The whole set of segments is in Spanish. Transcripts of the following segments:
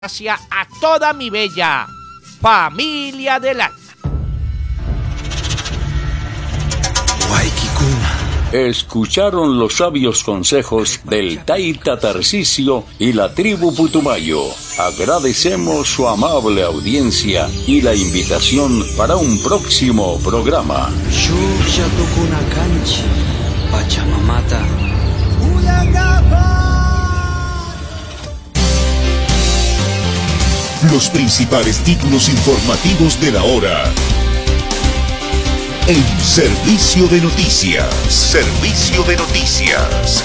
Gracias a toda mi bella familia del alma. Escucharon los sabios consejos del Taita Tarcisio y la tribu Putumayo. Agradecemos su amable audiencia y la invitación para un próximo programa. Pachamamata. Los principales títulos informativos de la hora. En Servicio de Noticias. Servicio de Noticias.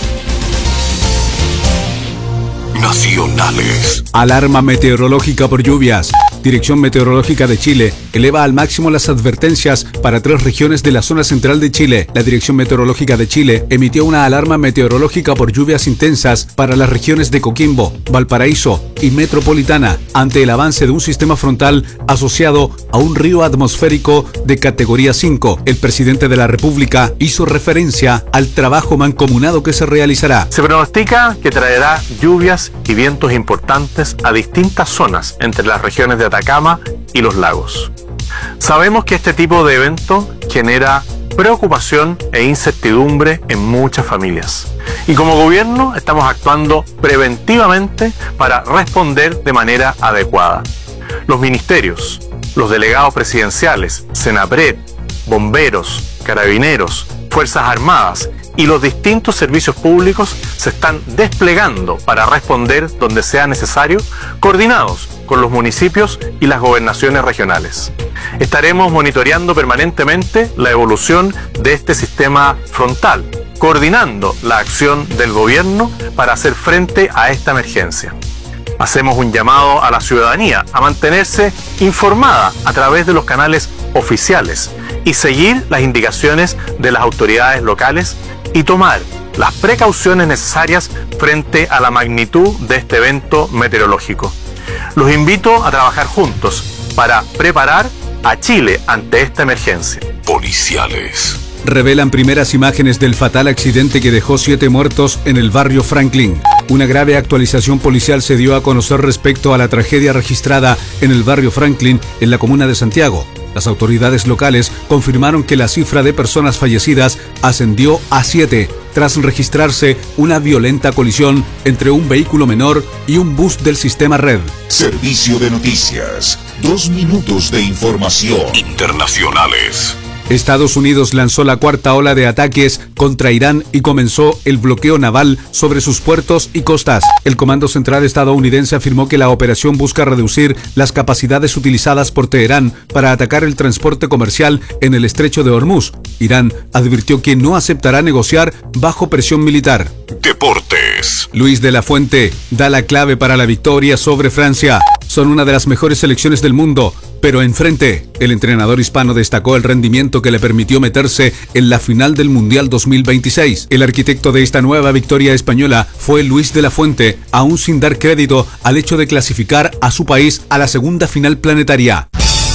Nacionales. Alarma meteorológica por lluvias. Dirección Meteorológica de Chile eleva al máximo las advertencias para 3 regiones de la zona central de Chile. La Dirección Meteorológica de Chile emitió una alarma meteorológica por lluvias intensas para las regiones de Coquimbo, Valparaíso y Metropolitana ante el avance de un sistema frontal asociado a un río atmosférico de categoría 5. El presidente de la República hizo referencia al trabajo mancomunado que se realizará. Se pronostica que traerá lluvias y vientos importantes a distintas zonas entre las regiones de Atacama y los lagos. Sabemos que este tipo de evento genera preocupación e incertidumbre en muchas familias. Y como gobierno estamos actuando preventivamente para responder de manera adecuada. Los ministerios, los delegados presidenciales, Senapred, bomberos, carabineros, Fuerzas Armadas y los distintos servicios públicos se están desplegando para responder donde sea necesario, coordinados con los municipios y las gobernaciones regionales. Estaremos monitoreando permanentemente la evolución de este sistema frontal, coordinando la acción del gobierno para hacer frente a esta emergencia. Hacemos un llamado a la ciudadanía a mantenerse informada a través de los canales oficiales y seguir las indicaciones de las autoridades locales y tomar las precauciones necesarias frente a la magnitud de este evento meteorológico. Los invito a trabajar juntos para preparar a Chile ante esta emergencia. Policiales. Revelan primeras imágenes del fatal accidente que dejó 7 muertos en el barrio Franklin. Una grave actualización policial se dio a conocer respecto a la tragedia registrada en el barrio Franklin, en la comuna de Santiago. Las autoridades locales confirmaron que la cifra de personas fallecidas ascendió a 7, tras registrarse una violenta colisión entre un vehículo menor y un bus del sistema Red. Servicio de Noticias. 2 minutos de información. Internacionales. Estados Unidos lanzó la 4ª ola de ataques contra Irán y comenzó el bloqueo naval sobre sus puertos y costas. El Comando Central estadounidense afirmó que la operación busca reducir las capacidades utilizadas por Teherán para atacar el transporte comercial en el estrecho de Hormuz. Irán advirtió que no aceptará negociar bajo presión militar. Deportes. Luis de la Fuente da la clave para la victoria sobre Francia. Son una de las mejores selecciones del mundo, pero enfrente, el entrenador hispano destacó el rendimiento que le permitió meterse en la final del Mundial 2026. El arquitecto de esta nueva victoria española fue Luis de la Fuente, aún sin dar crédito al hecho de clasificar a su país a la segunda final planetaria.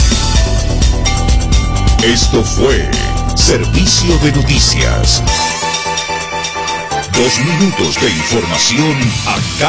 Esto fue Servicio de Noticias. 2 minutos de información a cada